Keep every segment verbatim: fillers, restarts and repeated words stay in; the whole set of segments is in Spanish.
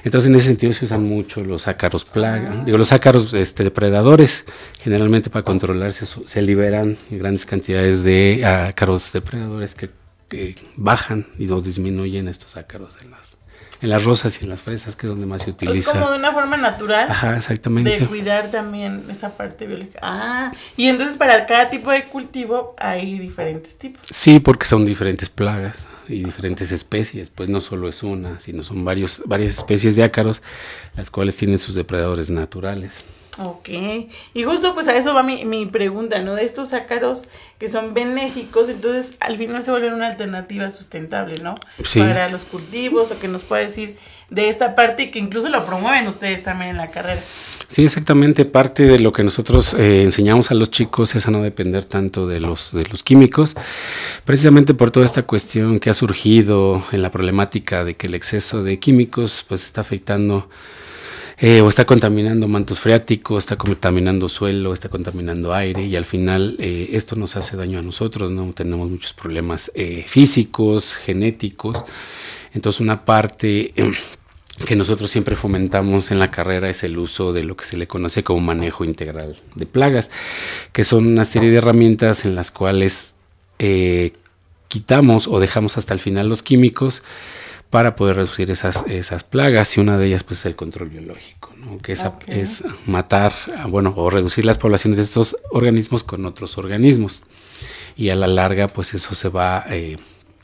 Entonces en ese sentido se usan mucho los ácaros plaga, ah. digo los ácaros este, depredadores, generalmente para controlarse se liberan grandes cantidades de ácaros depredadores que, que bajan y no disminuyen estos ácaros en las en las rosas y en las fresas, que es donde más se utiliza. Es como de una forma natural. Ajá, exactamente. De cuidar también esta parte biológica. Ah, y entonces para cada tipo de cultivo hay diferentes tipos. Sí, porque son diferentes plagas y diferentes especies, pues no solo es una, sino son varios, varias especies de ácaros, las cuales tienen sus depredadores naturales. Ok, y justo pues a eso va mi, mi pregunta, ¿no? De estos ácaros que son benéficos, entonces al final se vuelven una alternativa sustentable, ¿no? Sí. Para los cultivos, o que nos puede decir de esta parte y que incluso lo promueven ustedes también en la carrera. Sí, exactamente, parte de lo que nosotros eh, enseñamos a los chicos es a no depender tanto de los, de los químicos, precisamente por toda esta cuestión que ha surgido en la problemática de que el exceso de químicos pues está afectando Eh, o está contaminando mantos freáticos, está contaminando suelo, está contaminando aire, y al final eh, esto nos hace daño a nosotros, ¿no? Tenemos muchos problemas eh, físicos, genéticos. Entonces una parte eh, que nosotros siempre fomentamos en la carrera es el uso de lo que se le conoce como manejo integral de plagas, que son una serie de herramientas en las cuales eh, quitamos o dejamos hasta el final los químicos para poder reducir esas, esas plagas, y una de ellas pues es el control biológico, ¿no? Que es, okay. es matar, bueno, o reducir las poblaciones de estos organismos con otros organismos, y a la larga pues eso se va eh,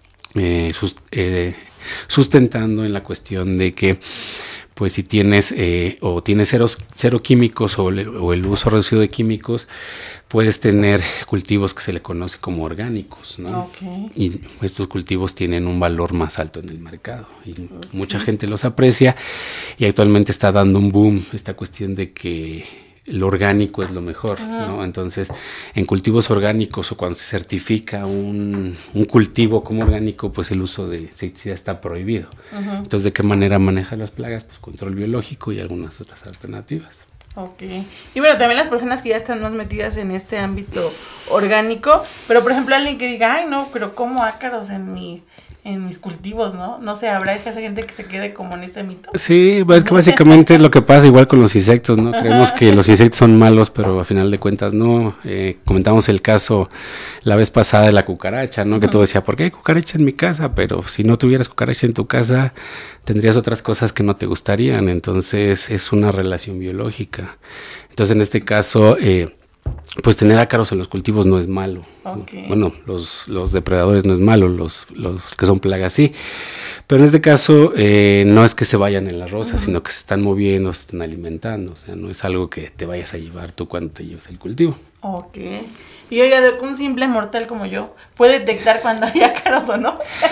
eh, sust, eh, sustentando en la cuestión de que pues si tienes eh, o tienes cero, cero químicos o, le, o el uso reducido de químicos, puedes tener cultivos que se le conoce como orgánicos, ¿no? Okay. Y estos cultivos tienen un valor más alto en el mercado y okay. mucha gente los aprecia, y actualmente está dando un boom esta cuestión de que lo orgánico es lo mejor, uh-huh. ¿no? Entonces, en cultivos orgánicos o cuando se certifica un, un cultivo como orgánico, pues el uso de insecticidas está prohibido. Uh-huh. Entonces, ¿de qué manera manejas las plagas? Pues control biológico y algunas otras alternativas. Ok. Y bueno, también las personas que ya están más metidas en este ámbito orgánico, pero por ejemplo alguien que diga, ay no, pero como ácaros en mi... en mis cultivos, ¿no? No sé, ¿habrá esa gente que se quede como en ese mito? Sí, es que básicamente es lo que pasa igual con los insectos, ¿no? Creemos que los insectos son malos, pero a final de cuentas no. Eh, comentamos el caso la vez pasada de la cucaracha, ¿no? Que tú decías, ¿por qué hay cucaracha en mi casa? Pero si no tuvieras cucaracha en tu casa, tendrías otras cosas que no te gustarían. Entonces es una relación biológica. Entonces en este caso... Eh, pues tener ácaros en los cultivos no es malo. Okay. Bueno, los, los depredadores no es malo, los, los que son plagas sí. Pero en este caso eh, no es que se vayan en las rosas, uh-huh. sino que se están moviendo, se están alimentando. O sea, no es algo que te vayas a llevar tú cuando te lleves el cultivo. Ok. Y oiga, un simple mortal como yo, ¿puede detectar cuando hay ácaros o no?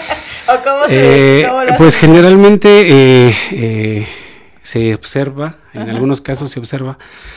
¿O cómo se eh, cómo Pues hace? Generalmente eh, eh, se observa, en uh-huh. algunos casos se observa,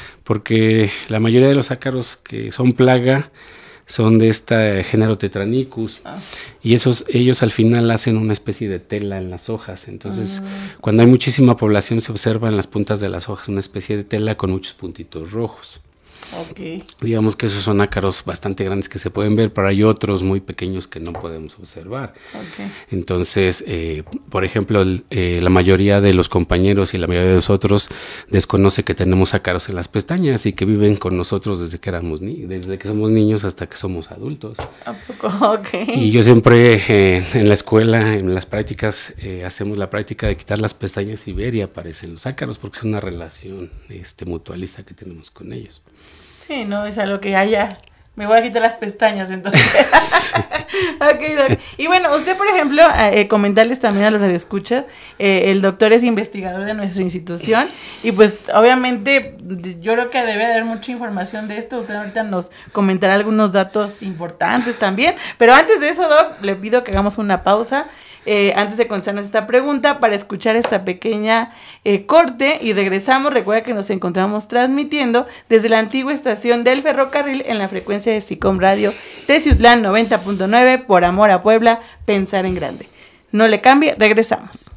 porque la mayoría de los ácaros que son plaga son de este género Tetranicus, ah. y esos ellos al final hacen una especie de tela en las hojas. Entonces, uh-huh. cuando hay muchísima población se observa en las puntas de las hojas una especie de tela con muchos puntitos rojos. Okay. Digamos que esos son ácaros bastante grandes que se pueden ver, pero hay otros muy pequeños que no podemos observar. Okay. Entonces, eh, por ejemplo, eh, la mayoría de los compañeros y la mayoría de nosotros desconoce que tenemos ácaros en las pestañas y que viven con nosotros desde que éramos ni- desde que somos niños hasta que somos adultos. ¿A poco? Okay. Y yo siempre eh, en la escuela, en las prácticas, eh, hacemos la práctica de quitar las pestañas y ver, y aparecen los ácaros porque es una relación este, mutualista que tenemos con ellos. Sí, no, es algo que haya. Me voy a quitar las pestañas, entonces. Sí. Okay, doc. Y bueno, usted, por ejemplo, eh, comentarles también a los radioescuchas, eh, el doctor es investigador de nuestra institución, y pues, obviamente, yo creo que debe haber mucha información de esto. Usted ahorita nos comentará algunos datos importantes también, pero antes de eso, doc, le pido que hagamos una pausa. Eh, antes de contestarnos esta pregunta, para escuchar esta pequeña eh, corte, y regresamos. Recuerda que nos encontramos transmitiendo desde la antigua estación del ferrocarril en la frecuencia de SICOM Radio Teciutlán noventa punto nueve, por amor a Puebla, pensar en grande. No le cambie, regresamos.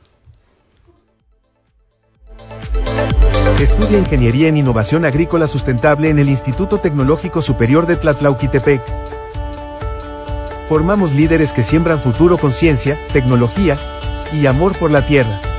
Estudia Ingeniería en Innovación Agrícola Sustentable en el Instituto Tecnológico Superior de Tlatlauquitepec. Formamos líderes que siembran futuro con ciencia, tecnología y amor por la tierra.